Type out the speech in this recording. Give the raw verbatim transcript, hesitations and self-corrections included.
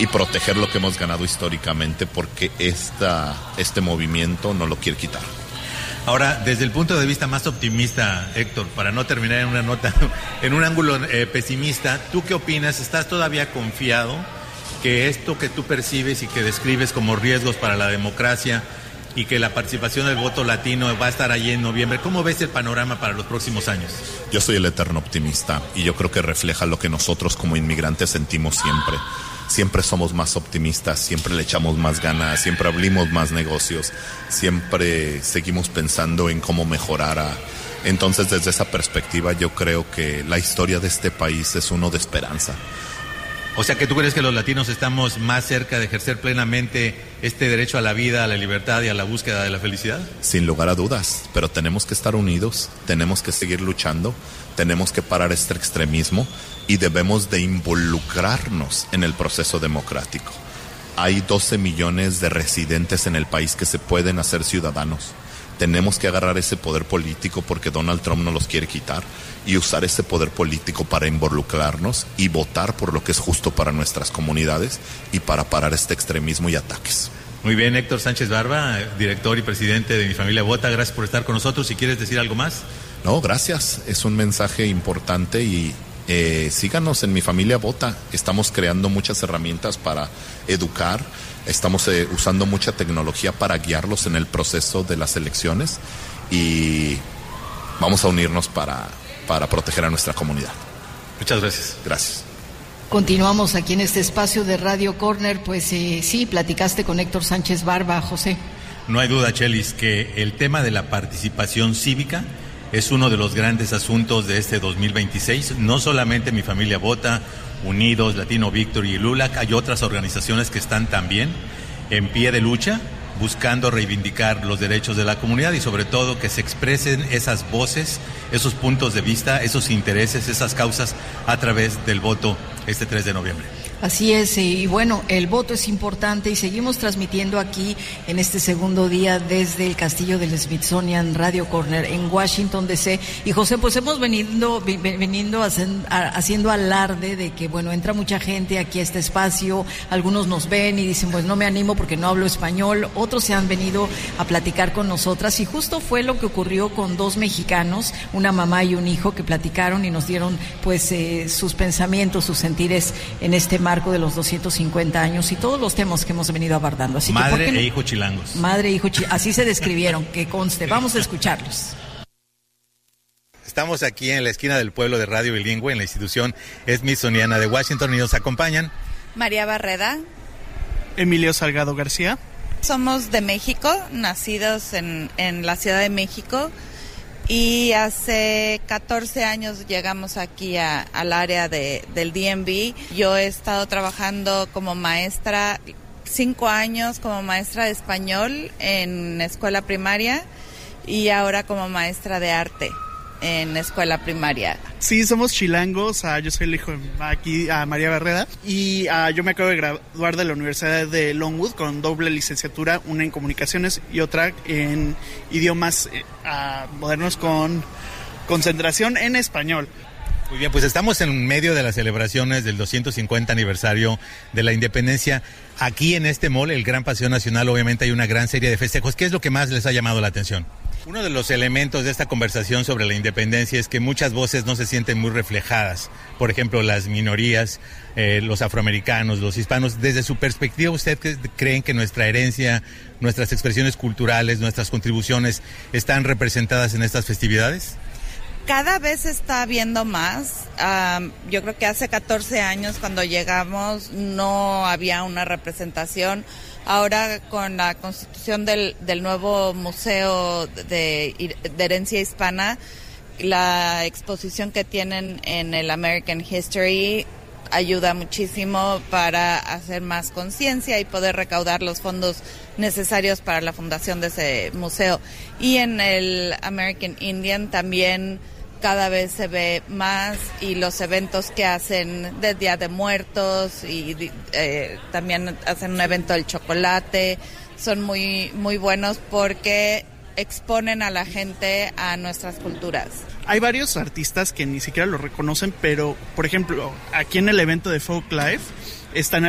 y proteger lo que hemos ganado históricamente, porque esta, este movimiento no lo quiere quitar. Ahora, desde el punto de vista más optimista, Héctor, para no terminar en una nota, en un ángulo eh, pesimista, ¿tú qué opinas? ¿Estás todavía confiado que esto que tú percibes y que describes como riesgos para la democracia y que la participación del voto latino va a estar allí en noviembre, ¿cómo ves el panorama para los próximos años? Yo soy el eterno optimista y yo creo que refleja lo que nosotros como inmigrantes sentimos siempre. Siempre somos más optimistas, siempre le echamos más ganas, siempre abrimos más negocios, siempre seguimos pensando en cómo mejorar. A... Entonces, desde esa perspectiva, yo creo que la historia de este país es uno de esperanza. O sea, que tú crees que los latinos estamos más cerca de ejercer plenamente este derecho a la vida, a la libertad y a la búsqueda de la felicidad. Sin lugar a dudas, pero tenemos que estar unidos, tenemos que seguir luchando, tenemos que parar este extremismo y debemos de involucrarnos en el proceso democrático. Hay doce millones de residentes en el país que se pueden hacer ciudadanos. Tenemos que agarrar ese poder político porque Donald Trump nos los quiere quitar y usar ese poder político para involucrarnos y votar por lo que es justo para nuestras comunidades y para parar este extremismo y ataques. Muy bien, Héctor Sánchez Barba, director y presidente de Mi Familia Vota, gracias por estar con nosotros. Si quieres decir algo más. No, gracias. Es un mensaje importante y eh, síganos en Mi Familia Vota. Estamos creando muchas herramientas para educar. Estamos eh, usando mucha tecnología para guiarlos en el proceso de las elecciones y vamos a unirnos para, para proteger a nuestra comunidad. Muchas gracias. Gracias. Continuamos aquí en este espacio de Radio Corner. Pues eh, sí, platicaste con Héctor Sánchez Barba, José. No hay duda, Chelis, que el tema de la participación cívica es uno de los grandes asuntos de este dos mil veintiséis. No solamente Mi Familia Vota, Unidos, Latino Victory y LULAC, hay otras organizaciones que están también en pie de lucha, buscando reivindicar los derechos de la comunidad y sobre todo que se expresen esas voces, esos puntos de vista, esos intereses, esas causas a través del voto este tres de noviembre. Así es, y bueno, el voto es importante y seguimos transmitiendo aquí en este segundo día desde el Castillo del Smithsonian Radio Corner en Washington D C Y José, pues hemos venido, venido haciendo alarde de que, bueno, entra mucha gente aquí a este espacio, algunos nos ven y dicen, pues no me animo porque no hablo español, otros se han venido a platicar con nosotras y justo fue lo que ocurrió con dos mexicanos, una mamá y un hijo que platicaron y nos dieron pues eh, sus pensamientos, sus sentires en este marco de los doscientos cincuenta años y todos los temas que hemos venido abordando. Así Madre que, e hijo chilangos. Madre e hijo chilangos, así se describieron, que conste. Vamos a escucharlos. Estamos aquí en la esquina del pueblo de Radio Bilingüe, en la institución Smithsoniana de Washington, y nos acompañan María Barreda, Emilio Salgado García. Somos de México, nacidos en, en la Ciudad de México. Y hace catorce años llegamos aquí a, al área de, del D M V. Yo he estado trabajando como maestra, cinco años como maestra de español en escuela primaria y ahora como maestra de arte en escuela primaria. Sí, somos chilangos, uh, yo soy el hijo de aquí, uh, María Barreda, y uh, yo me acabo de graduar de la Universidad de Longwood con doble licenciatura, una en comunicaciones y otra en idiomas uh, modernos con concentración en español. Muy bien, pues estamos en medio de las celebraciones del doscientos cincuenta aniversario de la independencia. Aquí en este mall, el Gran Paseo Nacional, obviamente hay una gran serie de festejos. ¿Qué es lo que más les ha llamado la atención? Uno de los elementos de esta conversación sobre la independencia es que muchas voces no se sienten muy reflejadas. Por ejemplo, las minorías, eh, los afroamericanos, los hispanos. Desde su perspectiva, ¿usted creen que nuestra herencia, nuestras expresiones culturales, nuestras contribuciones están representadas en estas festividades? Cada vez se está viendo más. Um, yo creo que hace catorce años cuando llegamos no había una representación. Ahora con la constitución del, del nuevo Museo de, de Herencia Hispana, la exposición que tienen en el American History ayuda muchísimo para hacer más conciencia y poder recaudar los fondos necesarios para la fundación de ese museo. Y en el American Indian también cada vez se ve más, y los eventos que hacen de Día de Muertos y eh, también hacen un evento del chocolate, son muy, muy buenos porque exponen a la gente a nuestras culturas. Hay varios artistas que ni siquiera lo reconocen, pero por ejemplo, aquí en el evento de Folk Life están